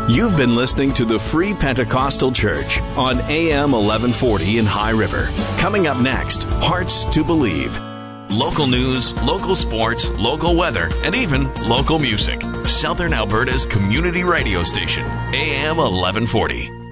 You've been listening to the Free Pentecostal Church on AM 1140 in High River. Coming up next, Hearts to Believe. Local news, local sports, local weather, and even local music. Southern Alberta's community radio station, AM 1140.